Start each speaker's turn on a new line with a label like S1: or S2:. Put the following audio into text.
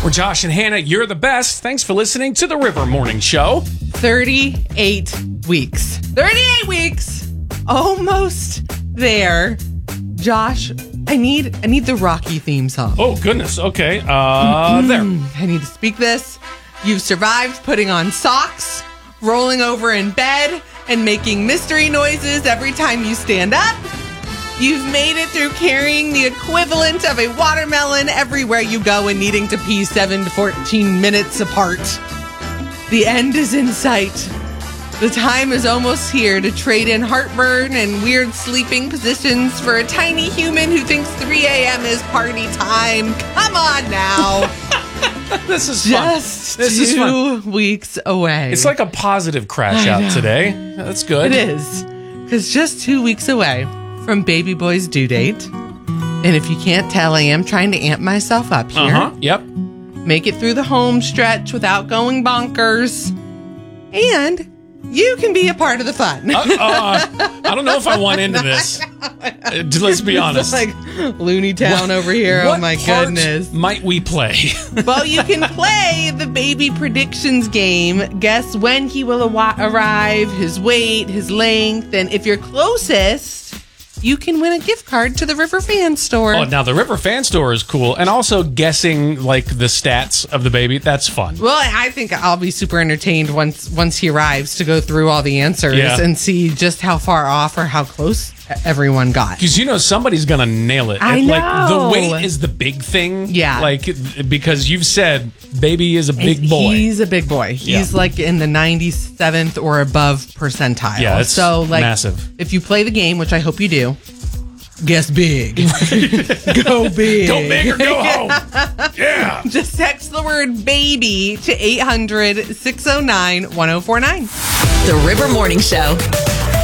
S1: We're Josh and Hannah. You're the best. Thanks for listening to the River Morning Show.
S2: 38 weeks. 38 weeks. Almost there. Josh, I need the Rocky theme song.
S1: Oh, goodness. Okay. There.
S2: I need to speak this. You've survived putting on socks, rolling over in bed, and making mystery noises every time you stand up. You've made it through carrying the equivalent of a watermelon everywhere you go and needing to pee 7 to 14 minutes apart. The end is in sight. The time is almost here to trade in heartburn and weird sleeping positions for a tiny human who thinks 3 a.m. is party time. Come on now.
S1: This is fun.
S2: Just
S1: This is fun.
S2: 2 weeks away.
S1: It's like a positive crash out today. That's good.
S2: It is. Because just 2 weeks away from baby boy's due date. And if you can't tell, I am trying to amp myself up here.
S1: Yep.
S2: Make it through the home stretch without going bonkers. And you can be a part of the fun.
S1: I don't know if I want into this. Let's be honest.
S2: It's like Looney Town over here.
S1: What
S2: Oh my
S1: part
S2: goodness.
S1: might we play?
S2: Well, you can play the baby predictions game. Guess when he will arrive, his weight, his length, and if you're closest, you can win a gift card to the River Fan Store.
S1: Oh, now the River Fan Store is cool. And also guessing like the stats of the baby. That's fun.
S2: Well, I think I'll be super entertained once he arrives to go through all the answers and see just how far off or how close everyone got.
S1: Because somebody's gonna nail it.
S2: I
S1: Like
S2: know.
S1: the weight is the big thing.
S2: Yeah.
S1: Like because you've said baby is a big boy.
S2: He's a big boy. He's like in the 97th or above percentile.
S1: Yeah, it's
S2: so like
S1: massive.
S2: If you play the game, which I hope you do, guess big. Go big.
S1: Go big or go home. Yeah.
S2: Just text the word baby to 800-609-1049.
S3: The River Morning Show.